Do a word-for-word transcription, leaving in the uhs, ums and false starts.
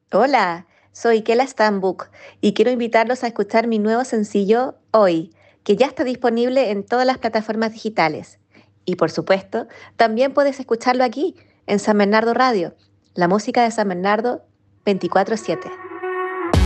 Hola, soy Kela Stambuk y quiero invitarlos a escuchar mi nuevo sencillo Hoy, que ya está disponible en todas las plataformas digitales. Y por supuesto, también puedes escucharlo aquí, en San Bernardo Radio, la música de San Bernardo veinticuatro siete.